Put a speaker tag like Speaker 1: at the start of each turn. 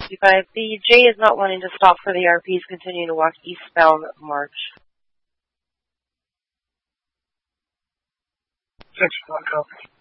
Speaker 1: 65. The J is not wanting to stop for the RP. Is continuing to walk eastbound March.
Speaker 2: 6 o'clock, copy.